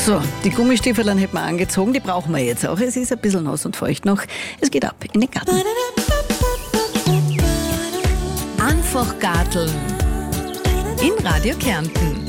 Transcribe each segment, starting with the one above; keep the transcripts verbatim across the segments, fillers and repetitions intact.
So, die Gummistiefel hätten wir angezogen, die brauchen wir jetzt auch. Es ist ein bisschen nass und feucht noch. Es geht ab in den Garten. Einfach garteln. In Radio Kärnten.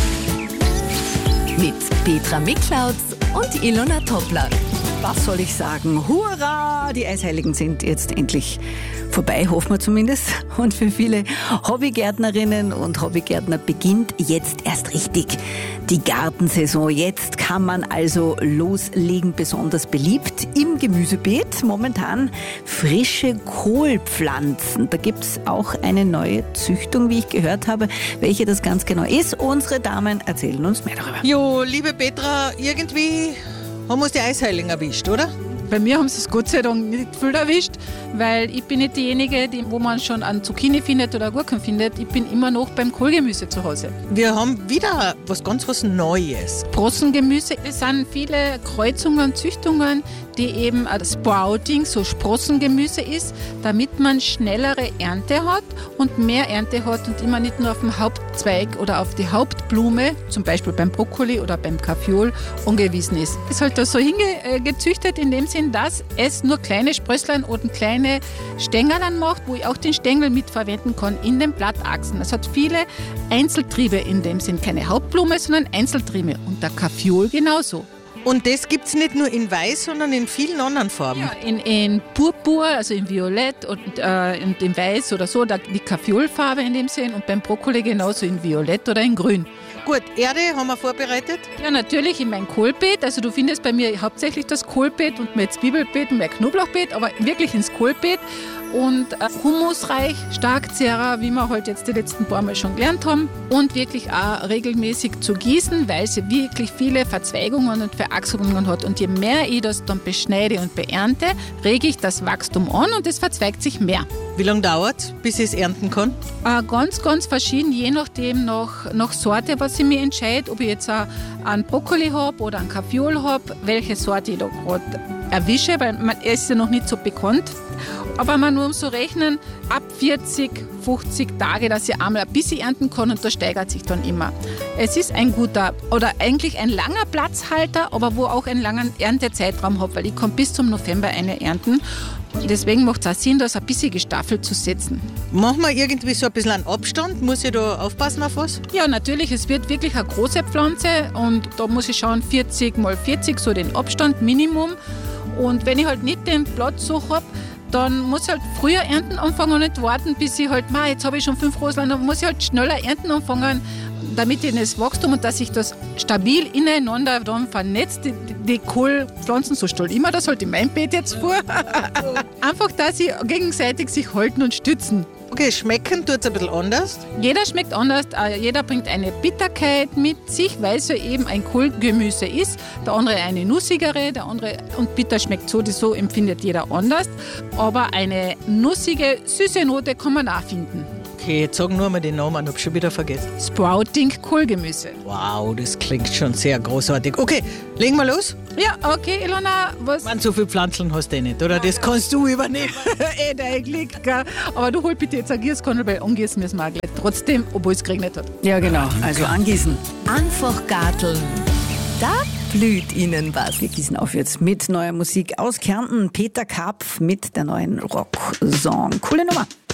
Mit Petra Miklautz und Ilona Toppler. Was soll ich sagen? Hurra! Die Eisheiligen sind jetzt endlich vorbei, hoffen wir zumindest. Und für viele Hobbygärtnerinnen und Hobbygärtner beginnt jetzt erst richtig die Gartensaison. Jetzt kann man also loslegen, besonders beliebt im Gemüsebeet. Momentan frische Kohlpflanzen. Da gibt es auch eine neue Züchtung, wie ich gehört habe. Welche das ganz genau ist, unsere Damen erzählen uns mehr darüber. Jo, liebe Petra, irgendwie haben uns die Eisheiligen erwischt, oder? Bei mir haben sie es Gott sei Dank nicht viel erwischt, weil ich bin nicht diejenige, die, wo man schon an Zucchini findet oder Gurken findet. Ich bin immer noch beim Kohlgemüse zu Hause. Wir haben wieder was ganz was Neues. Sprossengemüse, es sind viele Kreuzungen, Züchtungen, die eben ein Sprouting, so Sprossengemüse ist, damit man schnellere Ernte hat und mehr Ernte hat und immer nicht nur auf dem Hauptzweig oder auf die Hauptblume, zum Beispiel beim Brokkoli oder beim Kaffeeol, angewiesen ist. Es ist halt da so hingezüchtet in dem Sinn, dass es nur kleine Sprösslein oder kleine Stängeln macht, wo ich auch den Stängel mitverwenden kann in den Blattachsen. Es hat viele Einzeltriebe in dem Sinn, keine Hauptblume, sondern Einzeltriebe und der Kaffeeol genauso. Und das gibt es nicht nur in Weiß, sondern in vielen anderen Farben. Ja, in, in Purpur, also in Violett und äh, in, in Weiß oder so, da, die Kaffeeolfarbe in dem Sinn und beim Brokkoli genauso in Violett oder in Grün. Gut, Erde haben wir vorbereitet? Ja, natürlich in mein Kohlbeet. Also du findest bei mir hauptsächlich das Kohlbeet und mein Zwiebelbeet und mein Knoblauchbeet, aber wirklich ins Kohlbeet. Und äh, humusreich, stark zehrer, wie wir halt jetzt die letzten paar Mal schon gelernt haben. Und wirklich auch regelmäßig zu gießen, weil sie wirklich viele Verzweigungen und Verachsungen hat. Und je mehr ich das dann beschneide und beernte, rege ich das Wachstum an und es verzweigt sich mehr. Wie lange dauert es, bis ich es ernten kann? Äh, ganz, ganz verschieden, je nachdem nach, nach Sorte, was ich mir entscheide, ob ich jetzt äh, einen Brokkoli habe oder einen Kaffeeol habe, welche Sorte ich da gerade erwische, weil man, er ist ja noch nicht so bekannt. Aber man nur um so rechnen, ab vierzig, fünfzig Tage, dass ich einmal ein bisschen ernten kann und das steigert sich dann immer. Es ist ein guter oder eigentlich ein langer Platzhalter, aber wo auch einen langen Erntezeitraum habe, weil ich kann bis zum November eine ernten. Deswegen macht es auch Sinn, das ein bisschen gestaffelt zu setzen. Machen wir irgendwie so ein bisschen einen Abstand? Muss ich da aufpassen auf was? Ja, natürlich. Es wird wirklich eine große Pflanze und da muss ich schauen, vierzig mal vierzig, so den Abstand Minimum. Und wenn ich halt nicht den Platz so habe, dann muss ich halt früher ernten anfangen und nicht warten, bis ich halt, ma, jetzt habe ich schon fünf Roseln, dann muss ich halt schneller ernten anfangen, damit ich das Wachstum und dass sich das stabil ineinander dann vernetzt, die, die Kohlpflanzen, so stelle ich mir das halt in meinem Beet jetzt vor. Einfach, dass sie gegenseitig sich halten und stützen. Okay, schmecken tut es ein bisschen anders. Jeder schmeckt anders, jeder bringt eine Bitterkeit mit sich, weil es ja eben ein Kohlgemüse ist. Der andere eine nussigere, der andere, und bitter schmeckt so, so empfindet jeder anders. Aber eine nussige, süße Note kann man auch finden. Okay, jetzt sag nur mal den Namen, ich habe schon wieder vergessen. Sprouting Kohlgemüse. Wow, das klingt schon sehr großartig. Okay, legen wir los? Ja, okay, Ilona, was? Man, so viele Pflanzen hast du nicht, oder? Das kannst du übernehmen. eh, dein Glück, gell? Aber du hol bitte jetzt ein Gießkanne, weil angießen müssen wir auch gleich. Trotzdem, obwohl es geregnet hat. Ja, genau. Also angießen. Einfach garteln. Da blüht Ihnen was. Wir gießen auf jetzt mit neuer Musik aus Kärnten. Peter Karpf mit der neuen Rock-Song. Coole Nummer.